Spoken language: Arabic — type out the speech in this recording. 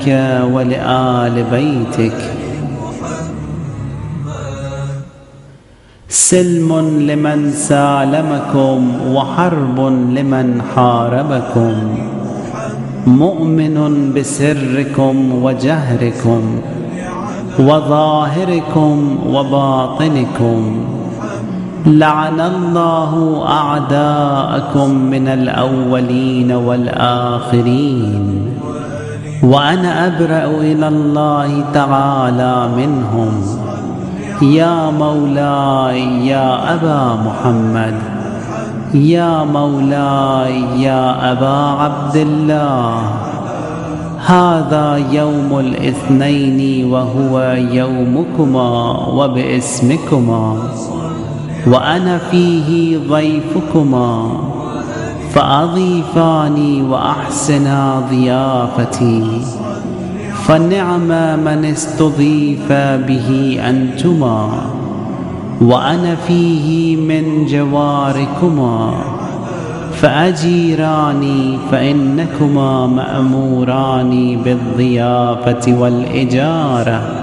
ولآل بيتك. سلم لمن سالمكم وحرب لمن حاربكم، مؤمن بسركم وجهركم وظاهركم وباطنكم. لعن الله أعداءكم من الأولين والآخرين، وأنا أبرأ إلى الله تعالى منهم. يا مولاي يا أبا محمد، يا مولاي يا أبا عبد الله، هذا يوم الاثنين وهو يومكما وباسمكما، وأنا فيه ضيفكما، فأضيفاني وأحسنا ضيافتي، فنعم من استضيف به أنتما، وأنا فيه من جواركما، فأجيراني فإنكما مأموران بالضيافة والإجارة.